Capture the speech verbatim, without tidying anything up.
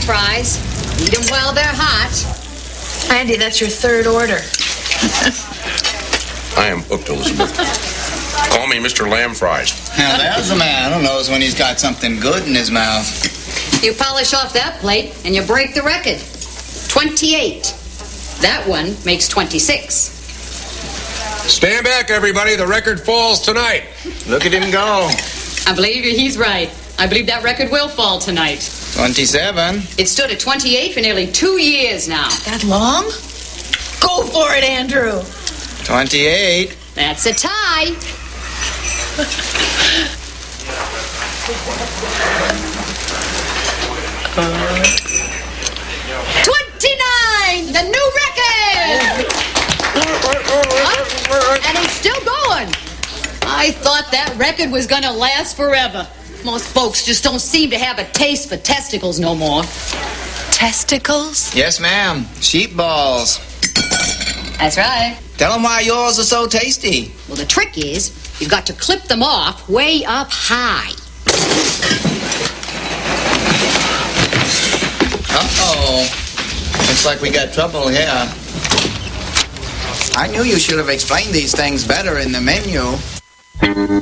fries. Eat them while they're hot. Andy, that's your third order. I am hooked, Elizabeth. Call me Mister Lamb Fries. Now, there's a man who knows when he's got something good in his mouth. You polish off that plate and you break the record. twenty-eight. That one makes twenty-six. Stand back, everybody. The record falls tonight. Look at him go. I believe he's right. I believe that record will fall tonight. twenty-seven. It stood at twenty-eight for nearly two years now. That long? Go for it, Andrew. twenty-eight. That's a tie. twenty-nine! The new record! Huh? And it's still going. I thought that record was gonna last forever. Most folks just don't seem to have a taste for testicles no more. Testicles? Yes, ma'am. Sheep balls. That's right. Tell them why yours are so tasty. Well, the trick is, you've got to clip them off way up high. Uh-oh. Looks like we got trouble here. I knew you should have explained these things better in the menu.